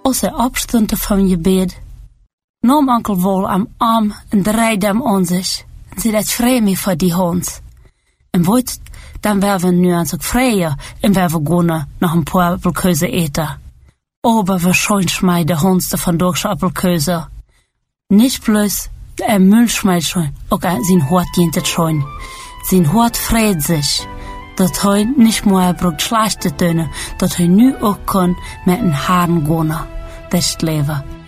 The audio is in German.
Als hij opstond van je bed, nam onkel Wol am arm en draaide hem aan zich. En zei dat vreemd voor die hond. En weet, dan werden we nu eens ook vrijer en werden we gaan nog een paar appelkeuze eten. Aber wahrscheinlich schmeißt der Hund von durch Appelköse. Nicht bloß der Müll schmeißt schon, auch sein Hort jentet schon. Sein Hort freut sich, dass er nicht mehr braucht schlechte Töne, dass er nu auch kann mit den Haaren gehen. Best leven.